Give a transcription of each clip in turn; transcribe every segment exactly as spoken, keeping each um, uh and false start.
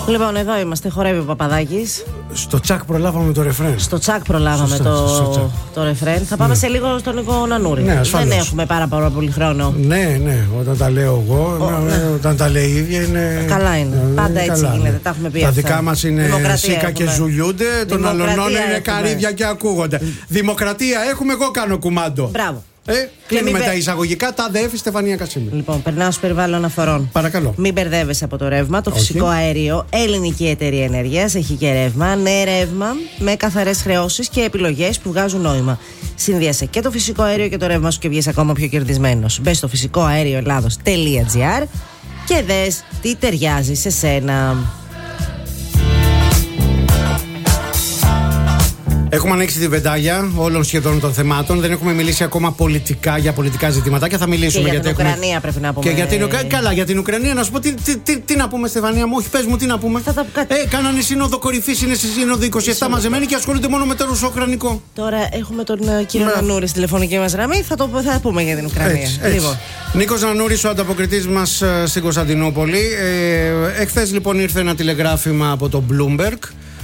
Λοιπόν, εδώ είμαστε, χορεύει ο Παπαδάκης. Στο τσακ προλάβαμε το ρεφρέν. Στο τσακ προλάβαμε σωστά, το, στο το ρεφρέν. Θα πάμε ναι. σε λίγο στον Νίκο Νανούρη. Ναι, δεν έχουμε πάρα, πάρα πολύ χρόνο. Ναι, ναι, όταν τα λέω εγώ, Ο, ναι. όταν τα λέει η ίδια είναι. Καλά είναι. Ναι, Πάντα έτσι καλά, γίνεται, ναι. τα έχουμε πει. Τα αυτά. δικά μας είναι σίκα και ζουλιούνται, των αλωνών είναι καρύδια και ακούγονται. Δημοκρατία έχουμε, εγώ κάνω κουμάντο. Μπράβο. Ε, κλείνουμε τα εισαγωγικά, τα ΔΕΦ Στεφανία Κασίμη. Λοιπόν, περνάω στο περιβάλλον αναφορών. Παρακαλώ. Μην μπερδεύεσαι από το ρεύμα. Το Όχι. φυσικό αέριο, ελληνική εταιρεία ενέργειας, έχει και ρεύμα. Ναι, ρεύμα με καθαρές χρεώσεις και επιλογές που βγάζουν νόημα. Συνδύασε και το φυσικό αέριο και το ρεύμα σου και βγες ακόμα πιο κερδισμένος. Μπες στο φυσικό αέριο Ελλάδος τελεία τζι άρ και δες τι ταιριάζει σε σένα. Έχουμε ανοίξει τη βεντάγια όλων σχεδόν των θεμάτων. Δεν έχουμε μιλήσει ακόμα πολιτικά για πολιτικά ζητήματα και θα μιλήσουμε και για γιατί την έχουμε... Ουκρανία πρέπει να πούμε. Και για την Ουκρανία. Καλά, για την Ουκρανία να σου πω τι, τι, τι, τι να πούμε, Στεφανία μου. Όχι, πες μου τι να πούμε. Θα τα... Ε, κάνανε σύνοδο κορυφής, είναι στη σύνοδο είκοσι επτά μαζεμένοι και ασχολούνται μόνο με το ρωσο-ουκρανικό. Τώρα έχουμε τον uh, κύριο ναι. Νανούρη στη τηλεφωνική μας γραμμή. Θα το θα πούμε για την Ουκρανία. Έτσι, έτσι. Λοιπόν. Νίκος Νανούρης, ο ανταποκριτής μας uh, στην Κωνσταντινούπολη. Ε, Εχθές λοιπόν ήρθε ένα τηλεγράφημα από το Bloomberg.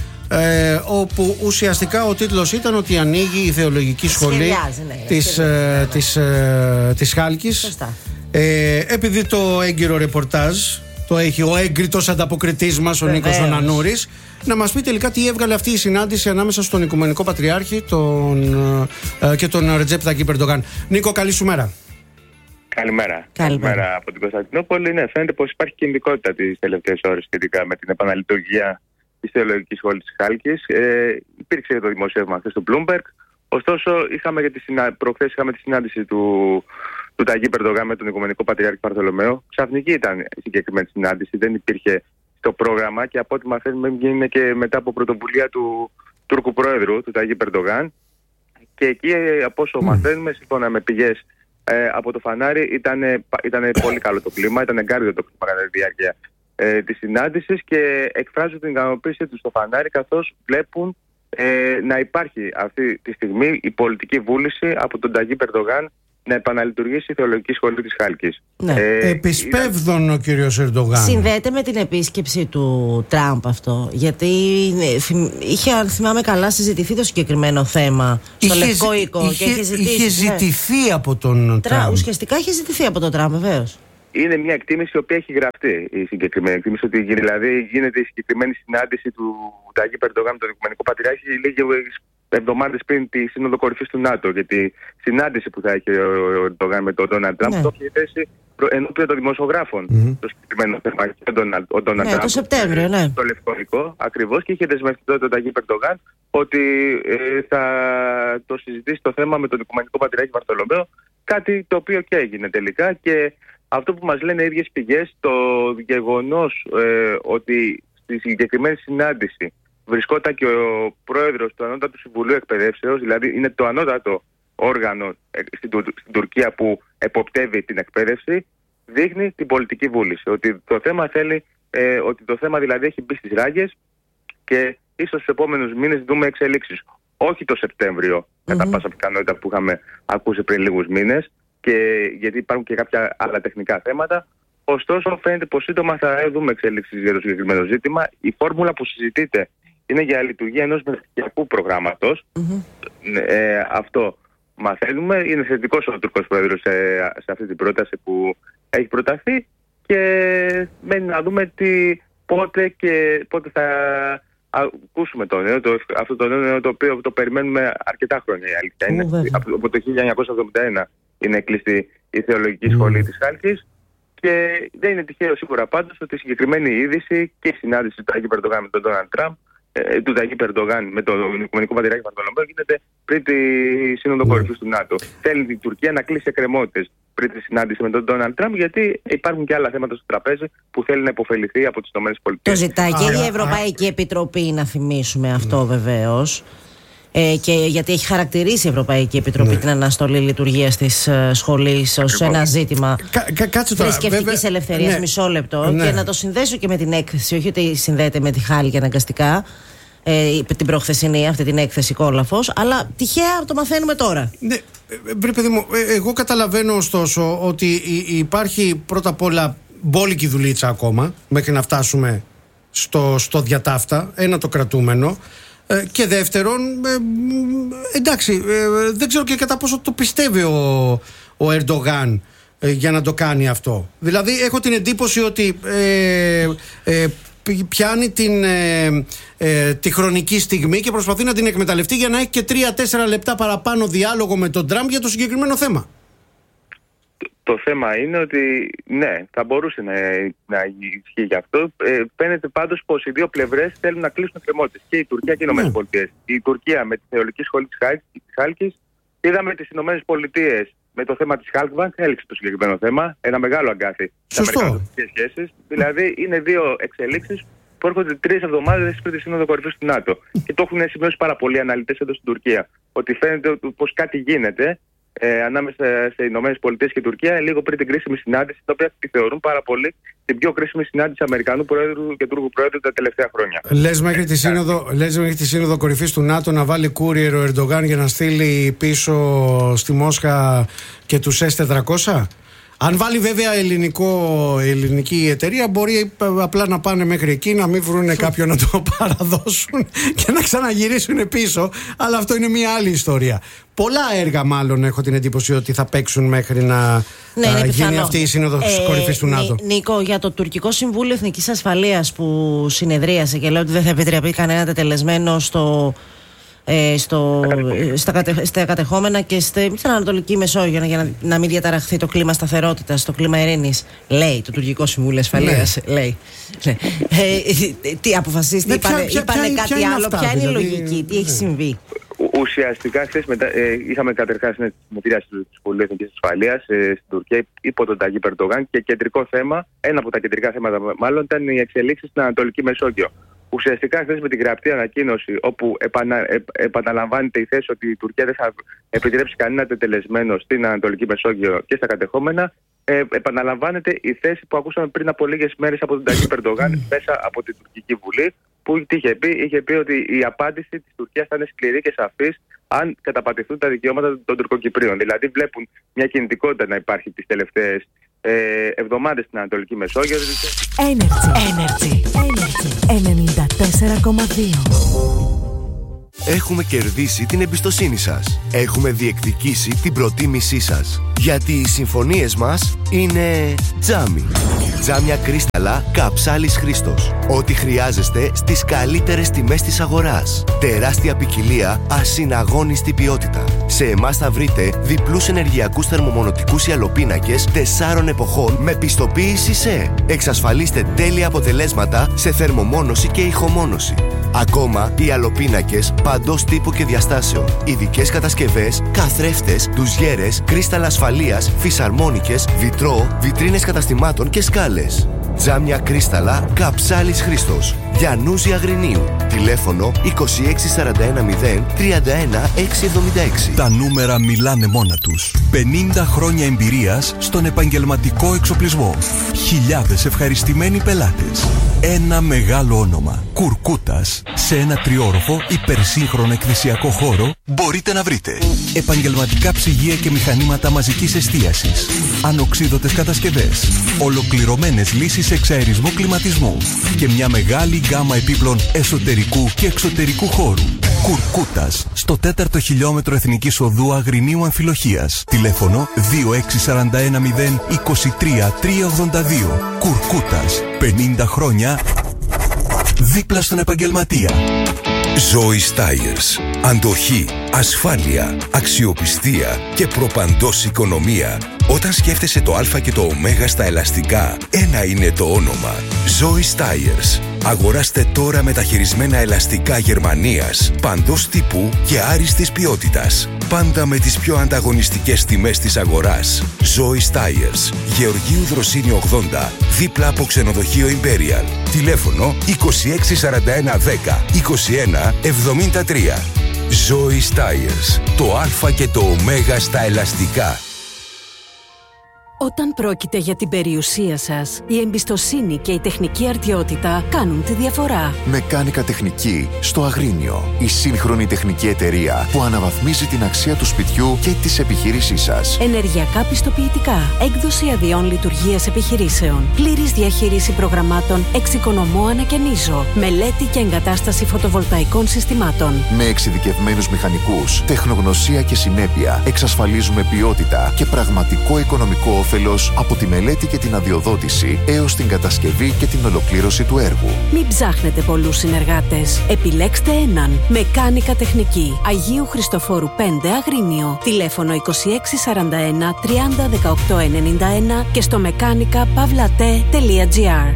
Ε, όπου ουσιαστικά ο τίτλος ήταν ότι ανοίγει η θεολογική σχολή ναι, της, ε, της, ε, της Χάλκης. ε, Επειδή το έγκυρο ρεπορτάζ το έχει ο έγκριτος ανταποκριτής μας, ο Νίκος Νανούρης, να μας πει τελικά τι έβγαλε αυτή η συνάντηση ανάμεσα στον Οικουμενικό Πατριάρχη τον, ε, και τον Ρετζέπ Ταγιίπ Ερντογάν. Νίκο, καλή σου μέρα. Καλημέρα. Καλημέρα από την Κωνσταντινούπολη. Ναι, φαίνεται πως υπάρχει κινητικότητα τις τελευταίες ώρες σχετικά με την επαναλειτουργία της θεολογικής σχολής της Χάλκης. Ε, υπήρξε το δημοσίευμα χθες στο Bloomberg. Ωστόσο, είχαμε για τη συνα... προχθές είχαμε τη συνάντηση του, του Ταγιίπ Ερντογάν με τον Οικουμενικό Πατριάρχη Βαρθολομαίο. Ξαφνική ήταν η συγκεκριμένη συνάντηση, δεν υπήρχε στο πρόγραμμα και από ό,τι μαθαίνουμε είναι και μετά από πρωτοβουλία του Τούρκου Πρόεδρου, του Ταγιίπ Ερντογάν. Και εκεί, από όσο mm. μαθαίνουμε, σύμφωνα με πηγές ε, από το φανάρι, ήταν, ήταν πολύ καλό το κλίμα, ήταν εγκάρδιο το κλίμα κατά τη διάρκεια Ε, της συνάντησης και εκφράζουν την ικανοποίησή τους στο φανάρι καθώς βλέπουν ε, να υπάρχει αυτή τη στιγμή η πολιτική βούληση από τον Ταγιίπ Ερντογάν να επαναλειτουργήσει η θεολογική σχολή της Χάλκης. Ναι. Ε, Επισπεύδων ήταν... ο κύριος Ερντογάν. Συνδέεται με την επίσκεψη του Τραμπ αυτό, γιατί είχε, αν θυμάμαι καλά, συζητηθεί το συγκεκριμένο θέμα στο είχε, Λευκό Οίκο. Είχε, και είχε ζητήσει, είχε ζητηθεί ναι. από τον Τραμπ. Ουσιαστικά είχε ζητηθεί από τον Τραμπ, βεβαίως. Είναι μια εκτίμηση η οποία έχει γραφτεί, η συγκεκριμένη εκτίμηση, ότι δηλαδή γίνεται η συγκεκριμένη συνάντηση του Ταγιίπ Ερντογάν με τον Οικουμενικό Πατριάρχη λίγες εβδομάδες πριν τη Σύνοδο Κορυφής του ΝΑΤΟ. Για τη συνάντηση που θα έχει ο Ερντογάν με τον Ντόναλντ Τραμπ, ναι. το έχει θέσει ενώπιον των δημοσιογράφων mm-hmm. το συγκεκριμένο θέμα. Ο Ντόναλντ Τραμπ. Το Σεπτέμβριο, ναι. Το Λευκό Οίκο, ακριβώς, και είχε δεσμευτεί τότε τον Ταγιίπ Ερντογάν ότι ε, θα το συζητήσει το θέμα με τον Οικουμενικό Πατριάρχη Βαρθολομαίο. Κάτι το οποίο και έγινε τελικά. Και αυτό που μας λένε οι ίδιες πηγές, το γεγονός ε, ότι στη συγκεκριμένη συνάντηση βρισκόταν και ο πρόεδρος του Ανώτατου Συμβουλίου Εκπαιδεύσεως, δηλαδή είναι το ανώτατο όργανο ε, στην, Του, στην Τουρκία που εποπτεύει την εκπαίδευση, δείχνει την πολιτική βούληση. Ότι το θέμα θέλει, ε, ότι το θέμα δηλαδή έχει μπει στις ράγες και ίσως στους επόμενους μήνες δούμε εξελίξεις. Όχι το Σεπτέμβριο, mm-hmm. κατά πάσα πιθανότητα που είχαμε ακούσει πριν λίγους μήνες, και γιατί υπάρχουν και κάποια άλλα τεχνικά θέματα. Ωστόσο, φαίνεται πως σύντομα θα δούμε εξέλιξεις για το συγκεκριμένο ζήτημα. Η φόρμουλα που συζητείται είναι για λειτουργία ενός μεταπτυχιακού προγράμματος. Mm-hmm. Ε, αυτό μαθαίνουμε. Είναι θετικός ο Τουρκός Πρόεδρος σε, σε αυτή την πρόταση που έχει προταθεί και μένει να δούμε τι, πότε και πότε θα ακούσουμε το νέο, το, αυτό το νέο το οποίο το περιμένουμε αρκετά χρόνια. Η αλήθεια είναι από, από το χίλια εννιακόσια εβδομήντα ένα. Είναι κλειστή η θεολογική σχολή mm. της Χάλκης και δεν είναι τυχαίο σίγουρα πάντως ότι η συγκεκριμένη είδηση και η συνάντηση του Ταγιίπ Ερντογάν με τον Ντόναλντ Τραμπ, ε, του Ταγιίπ Ερντογάν με τον Οικουμενικό Πατριάρχη Βαρθολομαίο γίνεται πριν τη Σύνοδο mm. Κορυφής του ΝΑΤΟ. Θέλει την Τουρκία να κλείσει εκκρεμότητες πριν τη συνάντηση με τον Ντόναλντ Τραμπ, γιατί υπάρχουν και άλλα θέματα στο τραπέζι που θέλει να υποφεληθεί από τις ΗΠΑ. Το ζητάει και η Ευρωπαϊκή α, Επιτροπή, να θυμίσουμε αυτό mm. βεβαίως. Ε, και γιατί έχει χαρακτηρίσει η Ευρωπαϊκή Επιτροπή ναι. την αναστολή λειτουργίας της uh, σχολής ως ένα ζήτημα θρησκευτικής ελευθερίας. Ναι. Μισό λεπτό. Ναι. Και να το συνδέσω και με την έκθεση, όχι ότι συνδέεται με τη Χάλκη αναγκαστικά, ε, την προχθεσινή, αυτή την έκθεση Κόλαφος, αλλά τυχαία το μαθαίνουμε τώρα. Ναι, βρε παιδί μου, εγώ καταλαβαίνω ωστόσο ότι υπάρχει πρώτα απ' όλα μπόλικη δουλίτσα ακόμα μέχρι να φτάσουμε στο, στο διατάφτα, ένα το κρατούμενο. Ε, και δεύτερον, ε, εντάξει, ε, δεν ξέρω και κατά πόσο το πιστεύει ο, ο Ερντογάν ε, για να το κάνει αυτό. Δηλαδή έχω την εντύπωση ότι ε, ε, πιάνει την, ε, ε, τη χρονική στιγμή και προσπαθεί να την εκμεταλλευτεί για να έχει και τρία-τέσσερα λεπτά παραπάνω διάλογο με τον Τραμπ για το συγκεκριμένο θέμα. Το θέμα είναι ότι ναι, θα μπορούσε να, να ισχύει γι' αυτό. Ε, φαίνεται πάντως πως οι δύο πλευρές θέλουν να κλείσουν εκκρεμότητες. Και η Τουρκία και οι Ηνωμένες Πολιτείες. Η Τουρκία με τη Θεολογική Σχολή της Χάλκης. Είδαμε τις Ηνωμένες Πολιτείες με το θέμα της Halkbank. Έληξε το συγκεκριμένο θέμα. Ένα μεγάλο αγκάθι στις αμερικανικές σχέσεις. Δηλαδή είναι δύο εξελίξεις που έρχονται τρεις εβδομάδες πριν τη Σύνοδο Κορυφής του ΝΑΤΟ. Και το έχουν σημειώσει πάρα πολλοί αναλυτές εδώ στην Τουρκία. Ότι φαίνεται πως κάτι γίνεται. Ε, ανάμεσα σε Ηνωμένες Πολιτείες και Τουρκία, λίγο πριν την κρίσιμη συνάντηση, την οποία τη θεωρούν πάρα πολύ την πιο κρίσιμη συνάντηση Αμερικανού Προέδρου και Τούρκου Προέδρου τα τελευταία χρόνια. Λες μέχρι τη σύνοδο, λες μέχρι τη σύνοδο κορυφής του ΝΑΤΟ να βάλει courier ο Ερντογάν για να στείλει πίσω στη Μόσχα και τους ες τετρακόσια? Αν βάλει βέβαια ελληνικό, ελληνική εταιρεία, μπορεί απλά να πάνε μέχρι εκεί, να μην βρουν κάποιον να το παραδώσουν και να ξαναγυρίσουν πίσω. Αλλά αυτό είναι μια άλλη ιστορία. Πολλά έργα, μάλλον, έχω την εντύπωση ότι θα παίξουν μέχρι να ναι, α, γίνει πιθανό. Αυτή η σύνοδος ε, κορυφής του ΝΑΤΟ. Νίκο, για το τουρκικό Συμβούλιο Εθνικής Ασφαλείας που συνεδρίασε και λέει ότι δεν θα επιτρέπει κανένα τετελεσμένο στο. Ε, στο, στα, κατε, στα κατεχόμενα και στη, στην Ανατολική Μεσόγειο για να, να μην διαταραχθεί το κλίμα σταθερότητας, το κλίμα ειρήνης. Λέει το Τουρκικό Συμβούλιο Ασφαλείας. Ναι. Λέει. Ναι. Ε, τι αποφασίστηκε, ναι, είπανε, ποια, είπανε ποια, κάτι ποια άλλο, αυτά, ποια είναι η δηλαδή, λογική, τι ναι. έχει συμβεί? Ουσιαστικά, χθες ε, είχαμε καταρχάς τη συνεδρίαση του Συμβουλίου Εθνικής Ασφαλείας ε, στην Τουρκία υπό τον Ταγί Ερντογάν και κεντρικό θέμα, ένα από τα κεντρικά θέματα μάλλον, ήταν οι εξελίξεις στην Ανατολική Μεσόγειο. Ουσιαστικά, χθες με την γραπτή ανακοίνωση, όπου επανα, ε, επαναλαμβάνεται η θέση ότι η Τουρκία δεν θα επιτρέψει κανένα τετελεσμένο στην Ανατολική Μεσόγειο και στα κατεχόμενα, ε, επαναλαμβάνεται η θέση που ακούσαμε πριν από λίγες μέρες από τον Ταγί Ερντογάν μέσα από την Τουρκική Βουλή, που είχε πει, είχε πει ότι η απάντηση της Τουρκίας θα είναι σκληρή και σαφής αν καταπατηθούν τα δικαιώματα των Τουρκοκυπρίων. Δηλαδή, βλέπουν μια κινητικότητα να υπάρχει τις τελευταίες ε, εβδομάδες στην Ανατολική Μεσόγειο. Energy, Energy, Energy, ενενήντα τέσσερα κόμμα δύο. Έχουμε κερδίσει την εμπιστοσύνη σας. Έχουμε διεκδικήσει την προτίμησή σας. Γιατί οι συμφωνίες μας είναι τζάμι. Τζάμια κρίσταλα Καψάλης Χρήστος. Ό,τι χρειάζεστε στις καλύτερες τιμές της αγοράς. Τεράστια ποικιλία, ασυναγώνιστη ποιότητα. Σε εμάς θα βρείτε διπλούς ενεργειακούς θερμομονωτικούς ιαλοπίνακες τεσσάρων εποχών με πιστοποίηση ΣΕ. Εξασφαλίστε τέλεια αποτελέσματα σε θερμομόνωση και ηχομόνωση. Ακόμα, οι ιαλοπίνακες παντός τύπου και διαστάσεων. Ειδικές κατασκευές, καθρέφτες, ντουζιέρες, κρίσταλα ασφαλείας, φυσαρμόνικες, βιτρό, βιτρίνες καταστημάτων και σκάλες. Τζάμια κρίσταλα Καψάλης Χρήστος. Γιαννούζη Αγρινίου. Τηλέφωνο είκοσι έξι σαράντα ένα μηδέν τριάντα ένα εξακόσια εβδομήντα έξι. Τα νούμερα μιλάνε μόνα τους. πενήντα χρόνια εμπειρίας στον επαγγελματικό εξοπλισμό. Χιλιάδες ευχαριστημένοι πελάτες. Ένα μεγάλο όνομα. Κουρκούτας. Σε ένα τριόροφο υπερσύγχρονο εκκλησιακό χώρο μπορείτε να βρείτε επαγγελματικά ψυγεία και μηχανήματα μαζικής εστίασης, ανοξίδωτες κατασκευές, ολοκληρωμένες λύσεις εξαερισμού κλιματισμού και μια μεγάλη γκάμα επίπλων εσωτερικού και εξωτερικού χώρου. Κουρκούτας, στο τέταρτο χιλιόμετρο Εθνικής Οδού Αγρινίου Αμφιλοχίας. Τηλέφωνο δύο έξι σαράντα ένα μηδέν είκοσι τρία τριακόσια ογδόντα δύο. Κουρκούτας, πενήντα χρόνια δίπλα στον επαγγελματία. Zoe's Tires. Αντοχή, ασφάλεια, αξιοπιστία και προπαντός οικονομία. Όταν σκέφτεσαι το α και το ω στα ελαστικά, ένα είναι το όνομα. Zoe's Tires. Αγοράστε τώρα μεταχειρισμένα ελαστικά Γερμανίας, παντός τύπου και άριστης ποιότητας. Πάντα με τις πιο ανταγωνιστικές τιμές της αγοράς. Zoe's Tires. Γεωργίου Δροσίνη ογδόντα, δίπλα από ξενοδοχείο Imperial. Τηλέφωνο είκοσι έξι σαράντα ένα δέκα είκοσι ένα εβδομήντα τρία. Zoe's Tires. Το α και το ω στα ελαστικά. Όταν πρόκειται για την περιουσία σας, η εμπιστοσύνη και η τεχνική αρτιότητα κάνουν τη διαφορά. Μεκάνικα Τεχνική στο Αγρίνιο. Η σύγχρονη τεχνική εταιρεία που αναβαθμίζει την αξία του σπιτιού και της επιχείρησής σας. Ενεργειακά πιστοποιητικά, έκδοση αδειών λειτουργίας επιχειρήσεων, πλήρης διαχείριση προγραμμάτων, εξοικονομώ ανακαινίζω, μελέτη και εγκατάσταση φωτοβολταϊκών συστημάτων. Με εξειδικευμένους μηχανικούς, τεχνογνωσία και συνέπεια, εξασφαλίζουμε ποιότητα και πραγματικό οικονομικό όφελος από τη μελέτη και την αδειοδότηση έως την κατασκευή και την ολοκλήρωση του έργου. Μην ψάχνετε πολλούς συνεργάτες. Επιλέξτε έναν. Μεκάνικα Τεχνική. Αγίου Χριστοφόρου πέντε Αγρίνιο. Τηλέφωνο είκοσι έξι σαράντα ένα τριάντα δεκαοκτώ ενενήντα ένα και στο μεκάνικα παύλα-τε τελεία τζι άρ.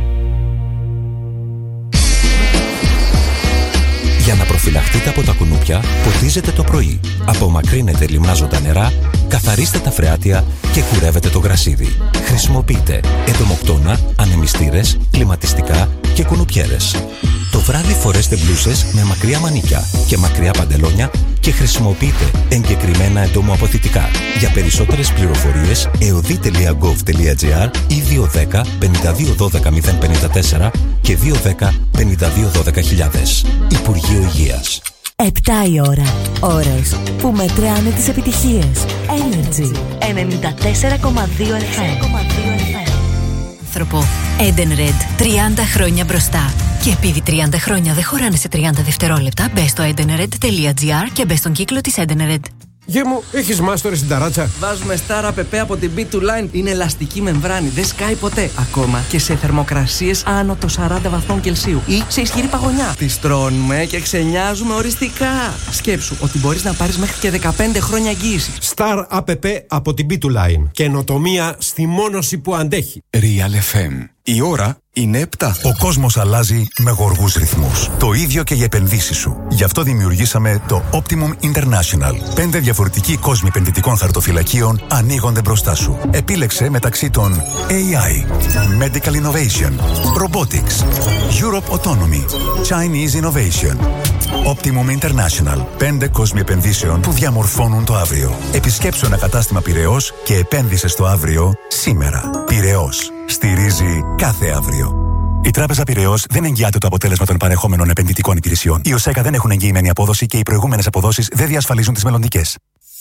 Για να προφυλαχτείτε από τα κουνούπια, ποτίζετε το πρωί. Απομακρύνετε λιμνάζοντα νερά, καθαρίστε τα φρεάτια και κουρεύετε το γρασίδι. Χρησιμοποιείτε εντομοκτώνα, ανεμιστήρες, κλιματιστικά και κουνουπιέρες. Το βράδυ φορέστε μπλούσες με μακριά μανίκια και μακριά παντελόνια και χρησιμοποιείτε εγκεκριμένα εντομοαποθητικά. Για περισσότερες πληροφορίες εωδή τελεία γκοβ τελεία τζι άρ ή δύο ένα μηδέν πέντε δύο ένα δύο μηδέν πέντε τέσσερα και δύο ένα μηδέν πέντε δύο ένα μηδέν χιλιάδες. Υπουργείο Υγείας. Επτά η ώρα. Ώρες που μετράνε τις επιτυχίες. Energy ενενήντα τέσσερα κόμμα δύο εφ εμ. Άνθρωπο. Edenred. τριάντα χρόνια μπροστά. Και επειδή τριάντα χρόνια δεν χωράνε σε τριάντα δευτερόλεπτα, μπες στο edenred τελεία τζι άρ και μπες στον κύκλο της Edenred. Γε μου, έχεις μάστορες στην ταράτσα? Βάζουμε Star App από την μπι του Line. Είναι ελαστική μεμβράνη, δεν σκάει ποτέ. Ακόμα και σε θερμοκρασίες άνω των σαράντα βαθμών Κελσίου ή σε ισχυρή παγωνιά. Τις τρώνουμε και ξενιάζουμε οριστικά. Σκέψου ότι μπορείς να πάρεις μέχρι και δεκαπέντε χρόνια εγγύηση. Star App από την μπι του Line. Καινοτομία στη μόνωση που αντέχει. Real εφ εμ. Η ώρα είναι επτά. Ο κόσμος αλλάζει με γοργούς ρυθμούς. Το ίδιο και οι επενδύσεις σου. Γι' αυτό δημιουργήσαμε το Optimum International. Πέντε διαφορετικοί κόσμοι επενδυτικών χαρτοφυλακίων ανοίγονται μπροστά σου. Επίλεξε μεταξύ των έι άι, Medical Innovation, Robotics, Europe Autonomy, Chinese Innovation. Optimum International. Πέντε κόσμοι επενδύσεων που διαμορφώνουν το αύριο. Επισκέψου ένα κατάστημα Πειραιώς και επένδυσε στο αύριο σήμερα. Πειραιώς. Στηρίζει κάθε αύριο. Η Τράπεζα Πειραιώς δεν εγγυάται το αποτέλεσμα των παρεχόμενων επενδυτικών υπηρεσιών. Οι ΟΣΕΚΑ δεν έχουν εγγυημένη απόδοση και οι προηγούμενες αποδόσεις δεν διασφαλίζουν τις μελλοντικές.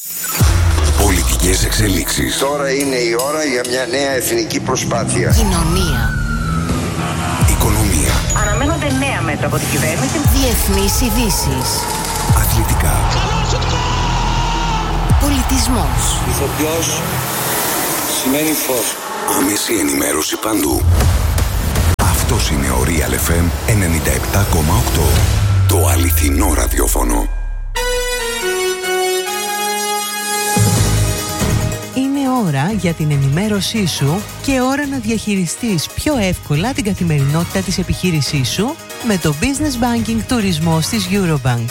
Πολιτικές εξελίξεις. Τώρα είναι η ώρα για μια νέα εθνική προσπάθεια. Κοινωνία. Οικονομία. Αναμένονται νέα μέτρα από την κυβέρνηση. Διεθνείς ειδήσεις. Αθλητικά. Πολιτισμός. Ηθοποιός σημαίνει φως. Άμεση ενημέρωση παντού. Αυτός είναι ο Real εφ εμ ενενήντα επτά κόμμα οκτώ. Το αληθινό ραδιόφωνο. Είναι ώρα για την ενημέρωσή σου και ώρα να διαχειριστείς πιο εύκολα την καθημερινότητα της επιχείρησής σου με το Business Banking Τουρισμός της Eurobank.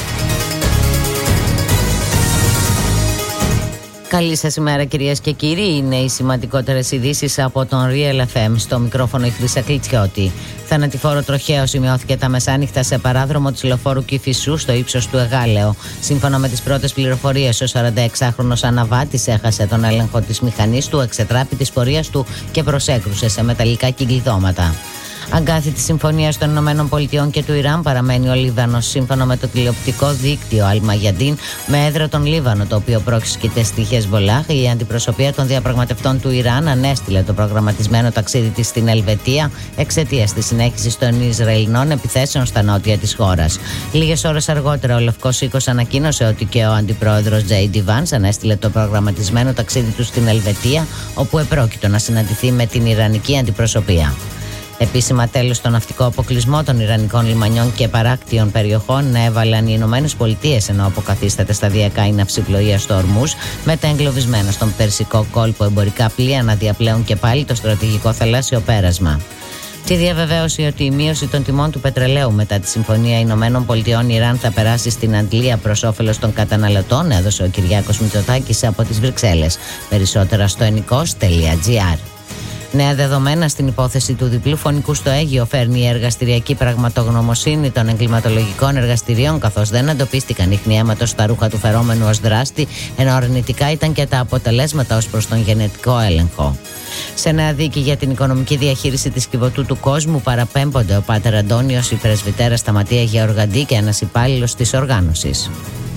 Καλή σας ημέρα κυρίες και κύριοι, είναι οι σημαντικότερες ειδήσεις από τον Real εφ εμ. Στο μικρόφωνο η Χρύσα Κλιτσιώτη. Θανατηφόρο τροχαίο σημειώθηκε τα μεσάνυχτα σε παράδρομο της λεωφόρου Κηφισού στο ύψος του Εγάλεο. Σύμφωνα με τις πρώτες πληροφορίες, ο σαρανταεξάχρονος αναβάτης έχασε τον έλεγχο της μηχανής του, εξετράπη της πορείας του και προσέκρουσε σε μεταλλικά κυκλειδώματα. Αγκάθι τη συμφωνία των Ηνωμένων Πολιτειών και του Ιράν παραμένει ο Λίβανος, σύμφωνα με το τηλεοπτικό δίκτυο Αλ-Μαγιαντίν, με έδρα τον Λίβανο, το οποίο πρόσκειται στη Χεσμπολάχ. Η αντιπροσωπεία των διαπραγματευτών του Ιράν ανέστειλε το προγραμματισμένο ταξίδι της στην Ελβετία εξαιτίας της συνέχισης των Ισραηλινών επιθέσεων στα νότια της χώρας. Λίγες ώρες αργότερα, ο Λευκός Οίκος ανακοίνωσε ότι και ο αντιπρόεδρος τζέι ντι Vance ανέστειλε το προγραμματισμένο ταξίδι του στην Ελβετία, όπου επρόκειτο να συναντηθεί με την Ιρανική αντιπροσωπεία. Επίσημα τέλος στον ναυτικό αποκλεισμό των Ιρανικών λιμανιών και παράκτιων περιοχών έβαλαν οι Ηνωμένες Πολιτείες, ενώ αποκαθίσταται σταδιακά η ναυσιπλοεία στο Ορμούζ, με τα εγκλωβισμένα στον Περσικό κόλπο εμπορικά πλοία να διαπλέουν και πάλι το στρατηγικό θαλάσσιο πέρασμα. Τη διαβεβαίωση ότι η μείωση των τιμών του πετρελαίου μετά τη Συμφωνία Ηνωμένων Πολιτειών Ιράν θα περάσει στην Αντλία προς όφελος των καταναλωτών έδωσε ο Κυριάκος Μητσοτάκης από τις Βρυξέλλες. Περισσότερα στο ενικός τελεία τζι άρ. Νέα δεδομένα στην υπόθεση του διπλού φωνικού στο Αίγυο φέρνει η εργαστηριακή πραγματογνωμοσύνη των εγκληματολογικών εργαστηρίων, καθώς δεν εντοπίστηκαν ίχνη αίματος στα ρούχα του φερόμενου ως δράστη, ενώ αρνητικά ήταν και τα αποτελέσματα ως προς τον γενετικό έλεγχο. Σε νέα δίκη για την οικονομική διαχείριση της Κιβωτού του κόσμου παραπέμπονται ο Πάτερ Αντώνιος, η πρεσβυτέρα Σταματία Γεωργαντή και ένας υπάλληλος της οργάνωσης.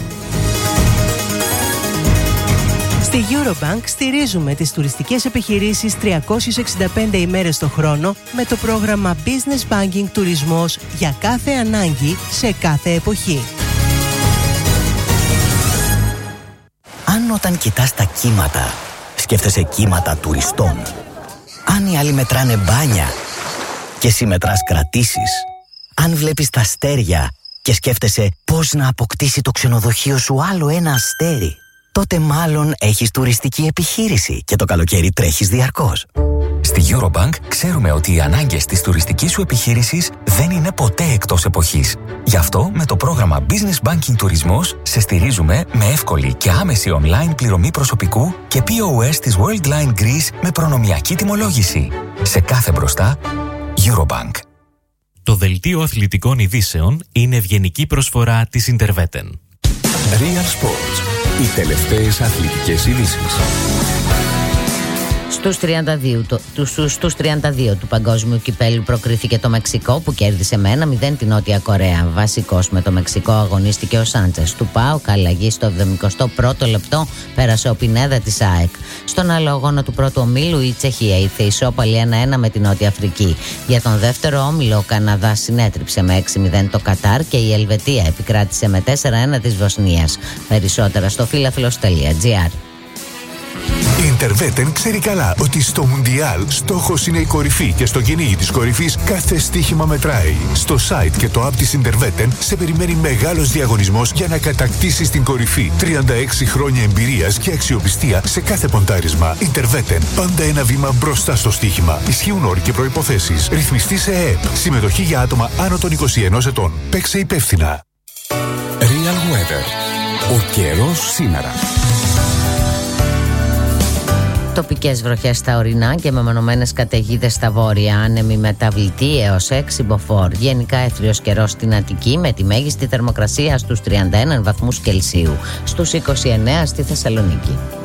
Στη Eurobank στηρίζουμε τις τουριστικές επιχειρήσεις τριακόσιες εξήντα πέντε ημέρες το χρόνο με το πρόγραμμα Business Banking Τουρισμός για κάθε ανάγκη σε κάθε εποχή. Αν όταν κοιτάς τα κύματα, σκέφτεσαι κύματα τουριστών. Αν οι άλλοι μετράνε μπάνια και εσύ μετράς κρατήσεις. Αν βλέπεις τα αστέρια και σκέφτεσαι πώς να αποκτήσει το ξενοδοχείο σου άλλο ένα αστέρι, τότε μάλλον έχεις τουριστική επιχείρηση και το καλοκαίρι τρέχεις διαρκώς. Στη Eurobank ξέρουμε ότι οι ανάγκες της τουριστικής σου επιχείρησης δεν είναι ποτέ εκτός εποχής. Γι' αυτό με το πρόγραμμα Business Banking Τουρισμός σε στηρίζουμε με εύκολη και άμεση online πληρωμή προσωπικού και πι ο ες της Worldline Greece με προνομιακή τιμολόγηση. Σε κάθε μπροστά, Eurobank. Το δελτίο αθλητικών ειδήσεων είναι ευγενική προσφορά της Interveten. Real Sports. Οι τελευταίες αθλητικές ειδήσεις. Στους τριάντα δύο, το, στους, στους τριάντα δύο του Παγκόσμιου Κυπέλλου προκρίθηκε το Μεξικό που κέρδισε με ένα μηδέν την Νότια Κορέα. Βασικός με το Μεξικό αγωνίστηκε ο Σάντσες του ΠΑΟΚ, αλλαγή στο εβδομηκοστό πρώτο λεπτό πέρασε ο Πινέδα της ΑΕΚ. Στον άλλο αγώνα του πρώτου ομίλου η Τσεχία ήρθε ισόπαλη ένα ένα με την Νότια Αφρική. Για τον δεύτερο όμιλο ο Καναδάς συνέτριψε με έξι μηδέν το Κατάρ και η Ελβετία επικράτησε με τέσσερα ένα της Βοσνίας. Περισσότερα στο φίλαθλος τελεία τζι άρ. Η Interveten ξέρει καλά ότι στο Μουντιάλ στόχος είναι η κορυφή και στο κυνήγι της κορυφής κάθε στοίχημα μετράει. Στο site και το app της Interveten σε περιμένει μεγάλος διαγωνισμός για να κατακτήσεις την κορυφή. τριάντα έξι χρόνια εμπειρίας και αξιοπιστία σε κάθε ποντάρισμα. Interveten, πάντα ένα βήμα μπροστά στο στοίχημα. Ισχύουν όροι και προϋποθέσεις. Ρυθμιστή σε ΕΕΠ. Συμμετοχή για άτομα άνω των είκοσι ενός ετών. Παίξε υπεύθυνα. Real Weather. Ο καιρός σήμερα. Τοπικές βροχές στα ορεινά και μεμονωμένες καταιγίδες στα βόρεια, άνεμη μεταβλητή έως έξι μποφόρ. Γενικά έθριος καιρός στην Αττική με τη μέγιστη θερμοκρασία στους τριάντα ένα βαθμούς Κελσίου, στους είκοσι εννέα στη Θεσσαλονίκη.